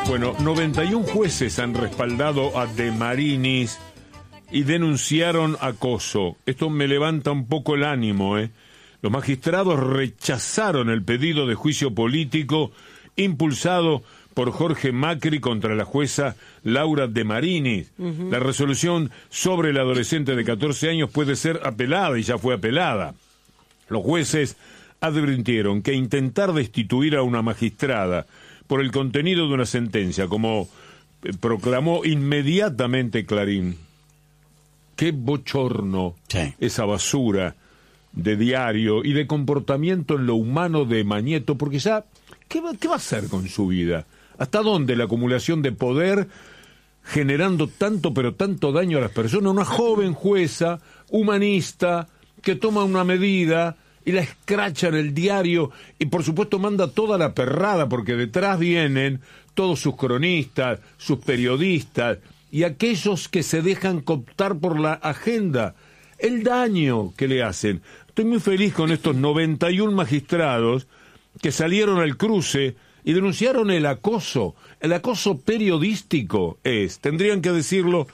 Bueno, 91 jueces han respaldado a De Marinis y denunciaron acoso. Esto me levanta un poco el ánimo, ¿eh? Los magistrados rechazaron el pedido de juicio político impulsado por Jorge Macri contra la jueza Laura De Marinis. La resolución sobre el adolescente de 14 años puede ser apelada y ya fue apelada. Los jueces advirtieron que intentar destituir a una magistrada por el contenido de una sentencia, como proclamó inmediatamente Clarín, qué bochorno esa basura de diario y de comportamiento en lo humano de Mañeto, porque ya, ¿qué va a hacer con su vida? ¿Hasta dónde la acumulación de poder generando tanto pero tanto daño a las personas? Una joven jueza, humanista, que toma una medida y la escracha en el diario y por supuesto manda toda la perrada porque detrás vienen todos sus cronistas, sus periodistas y aquellos que se dejan cooptar por la agenda. El daño que le hacen. Estoy muy feliz con estos 91 magistrados que salieron al cruce y denunciaron el acoso periodístico tendrían que decirlo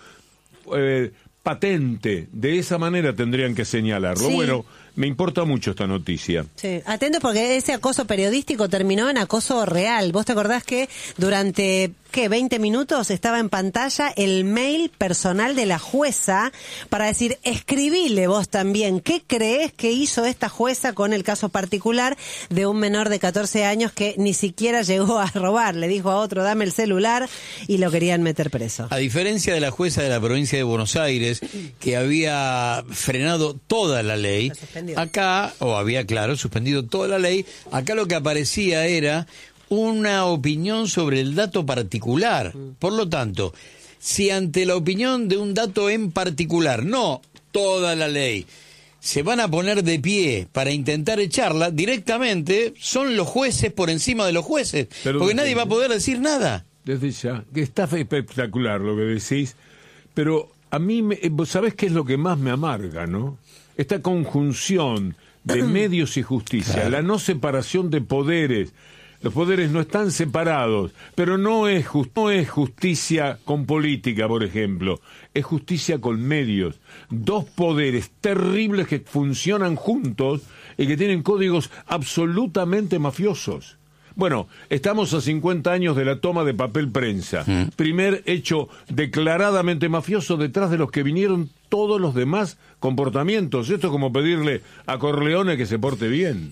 patente, de esa manera tendrían que señalarlo. Sí. Bueno, me importa mucho esta noticia. Sí, atentos porque ese acoso periodístico terminó en acoso real. ¿Vos te acordás que durante, 20 minutos estaba en pantalla el mail personal de la jueza para decir, escribile vos también, ¿qué creés que hizo esta jueza con el caso particular de un menor de 14 años que ni siquiera llegó a robar? Le dijo a otro, dame el celular, y lo querían meter preso. A diferencia de la jueza de la provincia de Buenos Aires, que había frenado toda la ley, acá, había, suspendido toda la ley, acá lo que aparecía era una opinión sobre el dato particular. Por lo tanto, si ante la opinión de un dato en particular, no toda la ley, se van a poner de pie para intentar echarla, directamente son los jueces por encima de los jueces, porque nadie va a poder decir nada. Desde ya, que está espectacular lo que decís, pero a mí, ¿sabés qué es lo que más me amarga, no? Esta conjunción de medios y justicia, la no separación de poderes. Los poderes no están separados, pero no es justicia con política, por ejemplo, es justicia con medios. Dos poderes terribles que funcionan juntos y que tienen códigos absolutamente mafiosos. Bueno, estamos a 50 años de la toma de papel prensa. Primer hecho declaradamente mafioso detrás de los que vinieron todos los demás comportamientos. Esto es como pedirle a Corleone que se porte bien.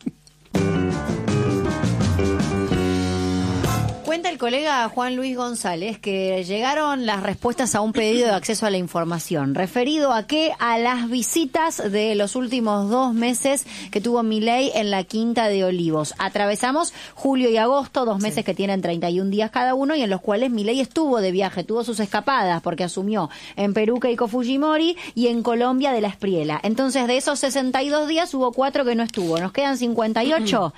Cuenta el colega Juan Luis González que llegaron las respuestas a un pedido de acceso a la información. ¿Referido a qué? A las visitas de los últimos 2 meses que tuvo Milei en la Quinta de Olivos. Atravesamos julio y agosto, 2 meses que tienen 31 días cada uno y en los cuales Milei estuvo de viaje, tuvo sus escapadas porque asumió en Perú Keiko Fujimori y en Colombia de la Espriella. Entonces, de esos 62 días hubo 4 que no estuvo. Nos quedan 58.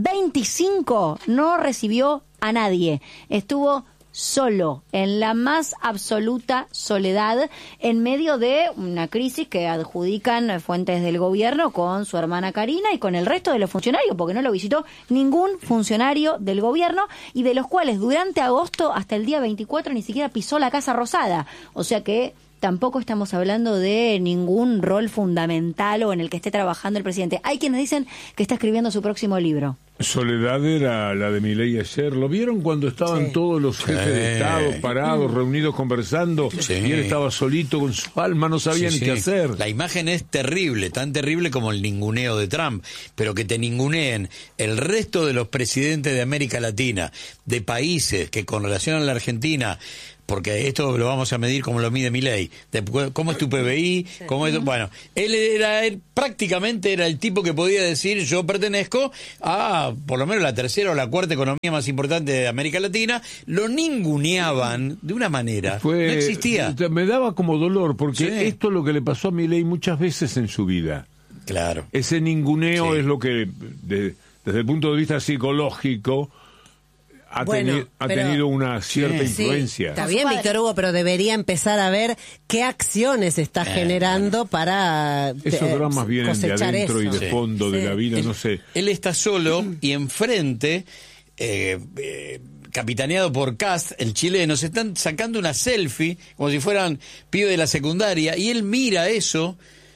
25 no recibió a nadie. Estuvo solo, en la más absoluta soledad, en medio de una crisis que adjudican fuentes del gobierno con su hermana Karina y con el resto de los funcionarios, porque no lo visitó ningún funcionario del gobierno, y de los cuales durante agosto hasta el día 24 ni siquiera pisó la Casa Rosada. O sea que tampoco estamos hablando de ningún rol fundamental o en el que esté trabajando el presidente. Hay quienes dicen que está escribiendo su próximo libro. Soledad era la de Milei ayer. ¿Lo vieron cuando estaban todos los jefes de Estado parados, reunidos, conversando? Y él estaba solito con su alma, no sabía ni qué hacer. La imagen es terrible, tan terrible como el ninguneo de Trump, pero que te ninguneen el resto de los presidentes de América Latina, de países que con relación a la Argentina, porque esto lo vamos a medir como lo mide Milei, cómo es tu PBI, cómo es, bueno, él prácticamente era el tipo que podía decir, yo pertenezco a por lo menos la tercera o la cuarta economía más importante de América Latina. Lo ninguneaban de una manera, no existía. Me daba como dolor, porque esto es lo que le pasó a Milei muchas veces en su vida. Claro. Ese ninguneo es lo que, desde el punto de vista psicológico, ha tenido una cierta influencia. Está bien, Víctor Hugo, pero debería empezar a ver qué acciones está generando para eso será más bien de adentro y de fondo de la vida, no sé. Él está solo y enfrente capitaneado por Kast, el chileno, se están sacando una selfie como si fueran pibes de la secundaria, y él mira eso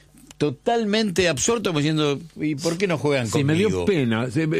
totalmente absorto, como diciendo, ¿y por qué no juegan conmigo? Sí, me dio pena.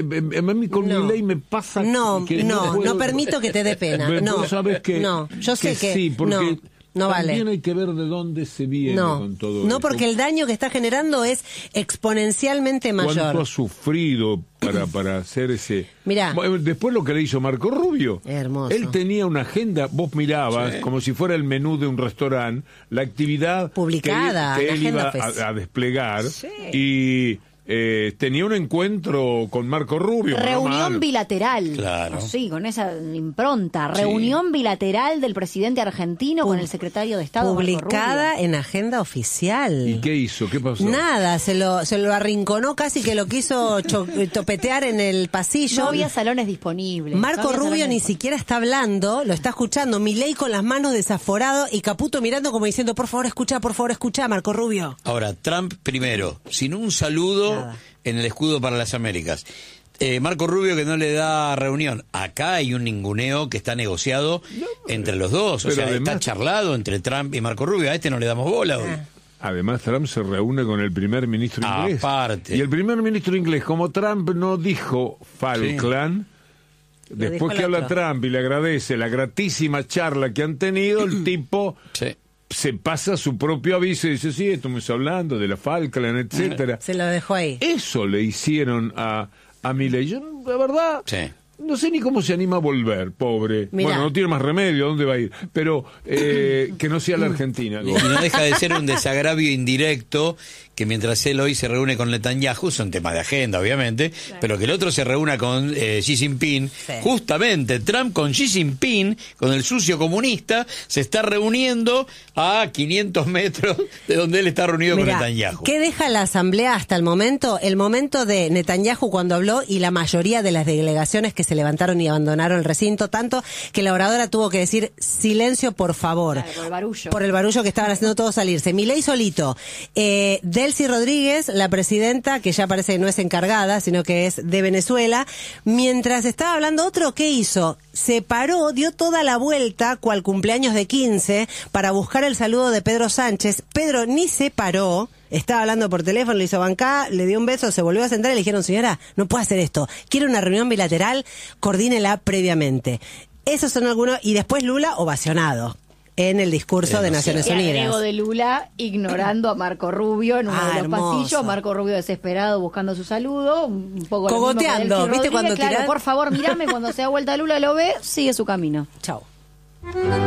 A mí con Milei me pasa no puedo... permito que te dé pena. No, sabes que, no, yo sé que sí, porque no también vale. hay que ver de dónde se viene con todo eso. No, porque el daño que está generando es exponencialmente mayor. ¿Cuánto ha sufrido para hacer ese... Mirá. Después lo que le hizo Marco Rubio. Hermoso. Él tenía una agenda, vos mirabas, como si fuera el menú de un restaurante, la actividad publicada, que la él iba agenda a desplegar. Sí. Y... tenía un encuentro con Marco Rubio. Reunión bilateral. Claro. Sí, con esa impronta. Reunión bilateral del presidente argentino con el secretario de Estado. Publicada en agenda oficial. ¿Y qué hizo? ¿Qué pasó? Nada, se lo arrinconó, casi que lo quiso topetear en el pasillo. No había salones disponibles. Marco Rubio ni siquiera está hablando, lo está escuchando. Milei con las manos desaforado y Caputo mirando como diciendo, por favor escucha, Marco Rubio. Ahora, Trump primero, sin un saludo en el escudo para las Américas. Marco Rubio que no le da reunión. Acá hay un ninguneo que está negociado entre los dos. O sea, además, está charlado entre Trump y Marco Rubio. A este no le damos bola hoy. Además, Trump se reúne con el primer ministro inglés. Aparte. Y el primer ministro inglés, como Trump no dijo Falkland, después que habla Trump y le agradece la gratísima charla que han tenido, el tipo... se pasa su propio aviso y dice, sí, estamos hablando de la Falkland, etcétera. Se lo dejó ahí. Eso le hicieron a Milei. Yo, la verdad, no sé ni cómo se anima a volver, pobre. Mirá. Bueno, no tiene más remedio, ¿a dónde va a ir? Pero que no sea la Argentina. Y no deja de ser un desagravio indirecto que mientras él hoy se reúne con Netanyahu, son temas de agenda, obviamente, pero que el otro se reúna con Xi Jinping, justamente Trump con Xi Jinping, con el sucio comunista, se está reuniendo a 500 metros de donde él está reunido con Netanyahu. ¿Qué deja la asamblea hasta el momento? El momento de Netanyahu cuando habló y la mayoría de las delegaciones que se levantaron y abandonaron el recinto, tanto que la oradora tuvo que decir silencio, por favor. Claro, por el barullo. Por el barullo que estaban haciendo todos salirse. Milei solito. Delcy Rodríguez, la presidenta, que ya parece que no es encargada, sino que es de Venezuela, mientras estaba hablando otro, ¿qué hizo? Se paró, dio toda la vuelta, cual cumpleaños de 15, para buscar el saludo de Pedro Sánchez. Pedro ni se paró, estaba hablando por teléfono, le hizo bancá, le dio un beso, se volvió a sentar y le dijeron, señora, no puede hacer esto, quiere una reunión bilateral, coordínela previamente. Esos son algunos, y después Lula ovacionado en el discurso de Naciones Unidas. El ego de Lula ignorando a Marco Rubio en uno de los pasillos, Marco Rubio desesperado buscando su saludo, un poco cogoteando, ¿viste cuando claro, por favor, mírame, cuando se da vuelta Lula lo ve, sigue su camino. Chau.